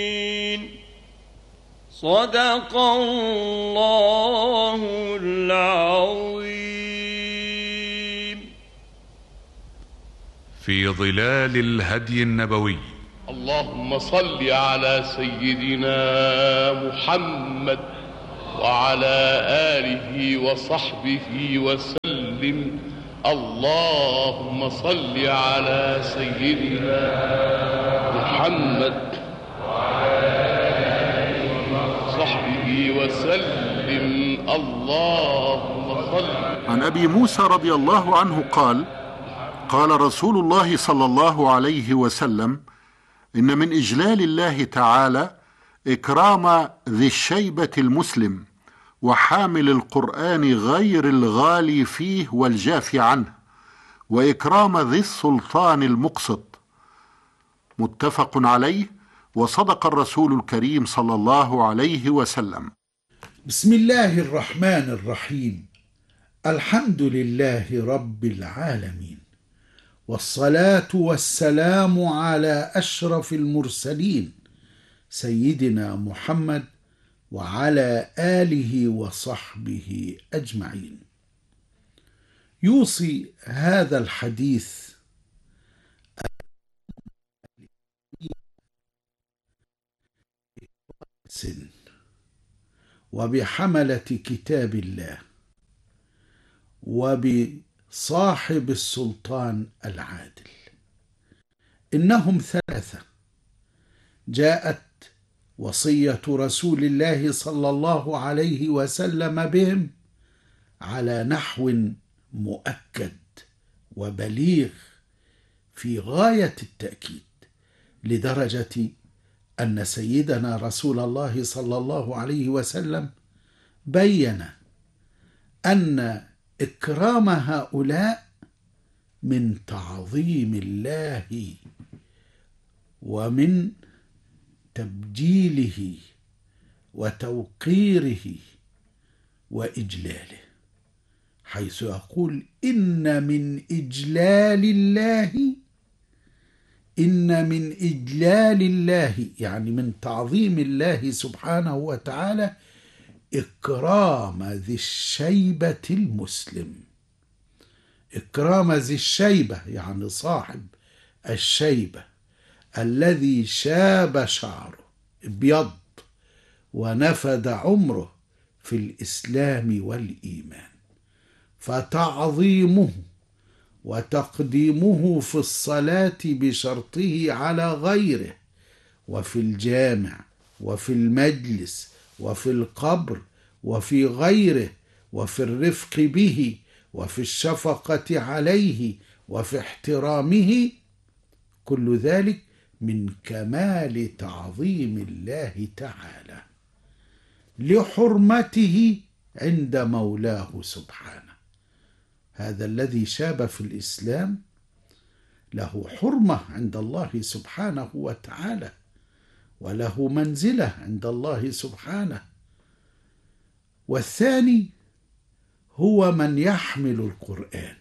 صدق الله العظيم. في ظلال الهدي النبوي. اللهم صل على سيدنا محمد وعلى آله وصحبه وسلم. اللهم صل على سيدنا محمد وعلى آله وصحبه وسلم. اللهم صل. عن أبي موسى رضي الله عنه قال: قال رسول الله صلى الله عليه وسلم: إن من إجلال الله تعالى إكرام ذي الشيبة المسلم وحامل القرآن غير الغالي فيه والجافي عنه، وإكرام ذي السلطان المقسط. متفق عليه، وصدق الرسول الكريم صلى الله عليه وسلم. بسم الله الرحمن الرحيم. الحمد لله رب العالمين، والصلاة والسلام على أشرف المرسلين سيدنا محمد وعلى آله وصحبه أجمعين. يوصي هذا الحديث وبحملة كتاب الله وبصاحب السلطان العادل. إنهم ثلاثة جاءت وصية رسول الله صلى الله عليه وسلم بهم على نحو مؤكد وبليغ في غاية التأكيد، لدرجة أن سيدنا رسول الله صلى الله عليه وسلم بين أن إكرام هؤلاء من تعظيم الله ومن تبجيله وتوقيره وإجلاله، حيث يقول: إن من إجلال الله، يعني من تعظيم الله سبحانه وتعالى، إكرام ذي الشيبة المسلم. إكرام ذي الشيبة يعني صاحب الشيبة الذي شاب شعره، ابيض ونفد عمره في الإسلام والإيمان، فتعظيمه وتقديمه في الصلاة بشرطه على غيره، وفي الجامع وفي المجلس وفي القبر وفي غيره، وفي الرفق به وفي الشفقة عليه وفي احترامه، كل ذلك من كمال تعظيم الله تعالى لحرمته عند مولاه سبحانه. هذا الذي شاب في الإسلام له حرمة عند الله سبحانه وتعالى، وله منزلة عند الله سبحانه. والثاني هو من يحمل القرآن.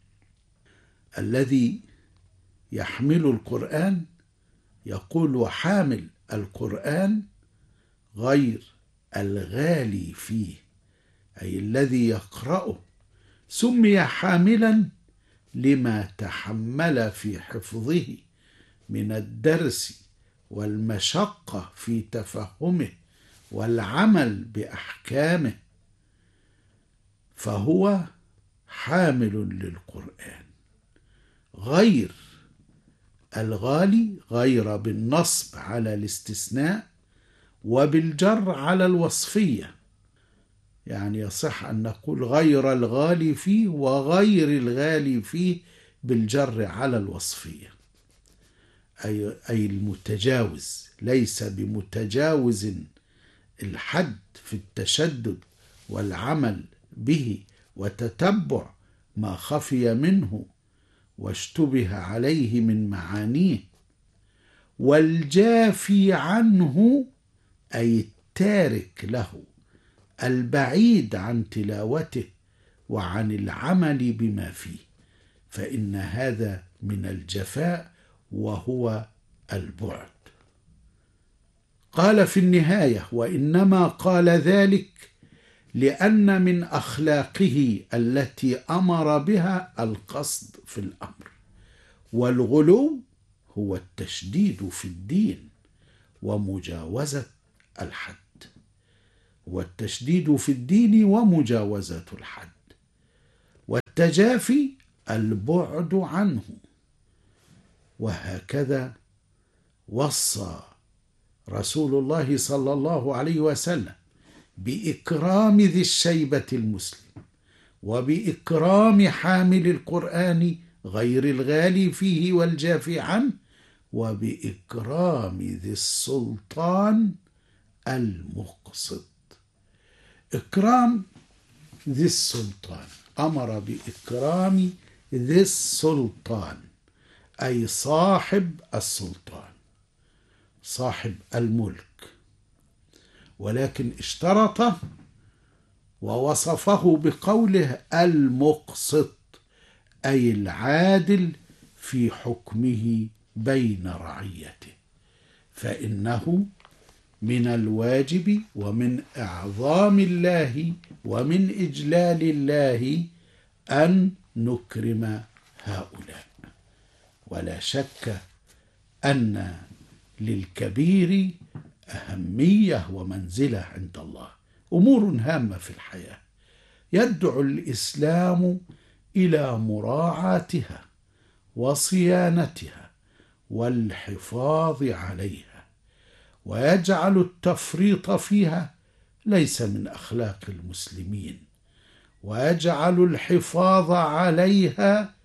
الذي يحمل القرآن يقول: وحامل القرآن غير الغالي فيه، أي الذي يقرأه سمي حاملا لما تحمل في حفظه من الدرس والمشقة في تفهمه والعمل بأحكامه، فهو حامل للقرآن. غير الغالي، غير بالنصب على الاستثناء وبالجر على الوصفية، يعني يصح أن نقول غير الغالي فيه وغير الغالي فيه بالجر على الوصفية، أي المتجاوز، ليس بمتجاوز الحد في التشدد والعمل به وتتبع ما خفي منه واشتبه عليه من معانيه. والجافي عنه أي التارك له، البعيد عن تلاوته وعن العمل بما فيه، فإن هذا من الجفاء وهو البعد. قال في النهاية: وإنما قال ذلك لأن من أخلاقه التي أمر بها القصد في الأمر، والغلو هو التشديد في الدين ومجاوزة الحد، والتشديد في الدين ومجاوزة الحد، والتجافي البعد عنه. وهكذا وصى رسول الله صلى الله عليه وسلم بإكرام ذي الشيبة المسلم، وبإكرام حامل القرآن غير الغالي فيه والجافي عنه، وبإكرام ذي السلطان المقسط. إكرام ذي السلطان، أمر بإكرام ذي السلطان أي صاحب السلطان، صاحب الملك، ولكن اشترط ووصفه بقوله المقسط أي العادل في حكمه بين رعيته، فإنه من الواجب ومن إعظام الله ومن إجلال الله أن نكرم هؤلاء. ولا شك أن للكبير أهمية ومنزلة عند الله، أمور هامة في الحياة يدعو الإسلام إلى مراعاتها وصيانتها والحفاظ عليها، ويجعل التفريط فيها ليس من أخلاق المسلمين، ويجعل الحفاظ عليها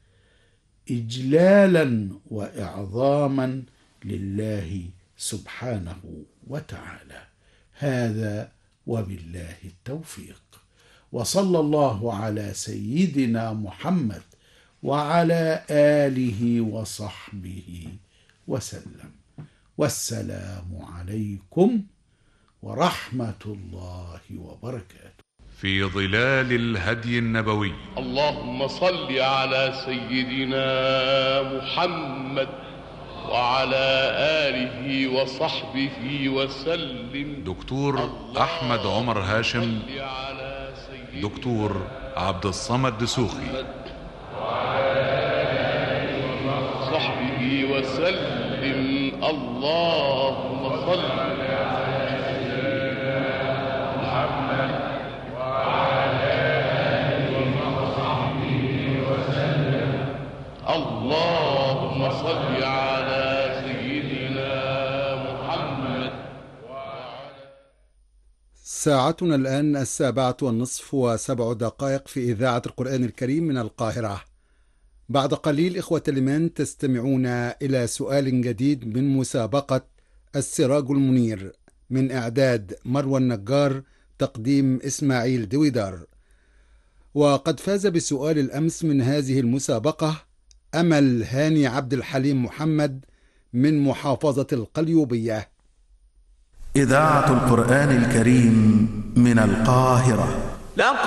إجلالا وإعظاما لله سبحانه وتعالى. هذا وبالله التوفيق، وصلى الله على سيدنا محمد وعلى آله وصحبه وسلم، والسلام عليكم ورحمة الله وبركاته. في ظلال الهدي النبوي. اللهم صل على سيدنا محمد وعلى آله وصحبه وسلم. دكتور أحمد عمر هاشم، دكتور عبد الصمد دسوخي، وصحبه وسلم. اللهم صل على سيدنا محمد وعلى آله وصحبه وسلم. اللهم صل على سيدنا محمد. ساعتنا الآن 7:07 في إذاعة القرآن الكريم من القاهرة. بعد قليل إخوة الإيمان تستمعون إلى سؤال جديد من مسابقة السراج المنير، من إعداد مروى النجار، تقديم إسماعيل دويدار. وقد فاز بسؤال الأمس من هذه المسابقة أمل هاني عبد الحليم محمد من محافظة القليوبية. إذاعة القرآن الكريم من القاهرة.